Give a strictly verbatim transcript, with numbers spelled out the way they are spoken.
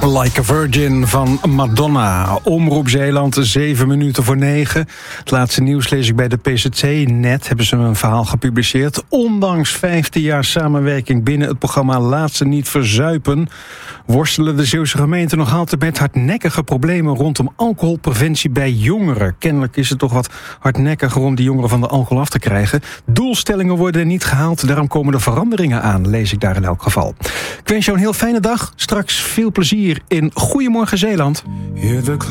Like a Virgin van Madonna. Omroep Zeeland, zeven minuten voor negen. Het laatste nieuws lees ik bij de P Z C. Net hebben ze een verhaal gepubliceerd. Ondanks vijftien jaar samenwerking binnen het programma Laat ze niet verzuipen, worstelen de Zeeuwse gemeenten nog altijd met hardnekkige problemen rondom alcoholpreventie bij jongeren. Kennelijk is het toch wat hardnekkiger om die jongeren van de alcohol af te krijgen. Doelstellingen worden niet gehaald, daarom komen er veranderingen aan, lees ik daar in elk geval. Ik wens jou een heel fijne dag. Straks veel plezier in Goedemorgen Zeeland.